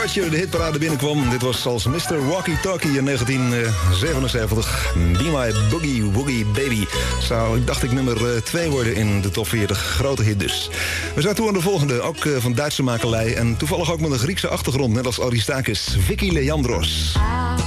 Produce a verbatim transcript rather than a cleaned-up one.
Roger de hitparade binnenkwam. Dit was als mister Walkie Talkie in negentien zevenenzeventig. Be My Boogie Woogie Baby. Zou, ik dacht ik, nummer twee worden in de top veertig. Grote hit dus. We zijn toe aan de volgende, ook van Duitse makelij. En toevallig ook met een Griekse achtergrond, net als Aristakis. Vicky Leandros.